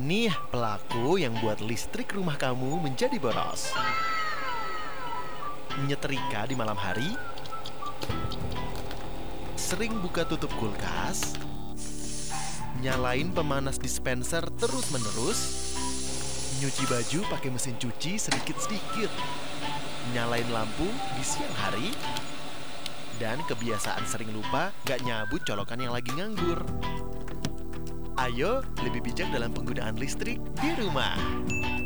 Nih pelaku yang buat listrik rumah kamu menjadi boros. Nyetrika di malam hari, sering buka tutup kulkas, nyalain pemanas dispenser terus-menerus, nyuci baju pakai mesin cuci sedikit-sedikit, nyalain lampu di siang hari, dan kebiasaan sering lupa gak nyabut colokan yang lagi nganggur. Ayo lebih bijak dalam penggunaan listrik di rumah.